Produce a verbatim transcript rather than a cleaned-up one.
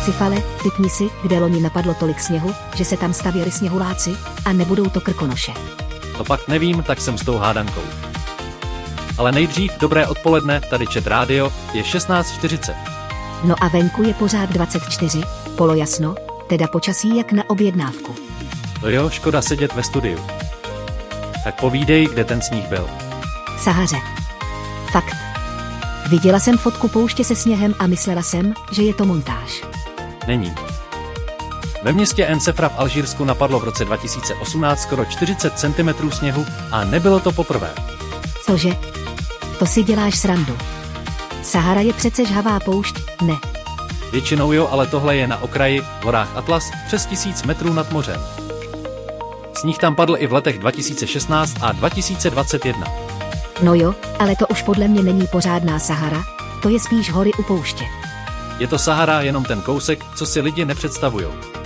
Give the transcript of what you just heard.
Cifale, typni si, kde loni napadlo tolik sněhu, že se tam stavěli sněhuláci, a nebudou to Krkonoše. To pak nevím, tak jsem s tou hádankou. Ale nejdřív dobré odpoledne, tady Čet rádio, je šestnáct čtyřicet. No a venku je pořád dvacet čtyři, polojasno, teda počasí jak na objednávku. To jo, škoda sedět ve studiu. Tak povídej, kde ten sníh byl. Sahaře. Fakt. Viděla jsem fotku pouště se sněhem a myslela jsem, že je to montáž. Není. Ve městě Ensefra v Alžírsku napadlo v roce dva tisíce osmnáct skoro čtyřicet centimetrů sněhu a nebylo to poprvé. Cože? To si děláš srandu. Sahara je přece žhavá poušť, ne? Většinou jo, ale tohle je na okraji, v horách Atlas, přes tisíc metrů nad mořem. Sníh tam padl i v letech dva tisíce šestnáct a dva tisíce dvacet jedna. No jo, ale to už podle mě není pořádná Sahara, to je spíš hory u pouště. Je to Sahara jenom ten kousek, co si lidi nepředstavujou.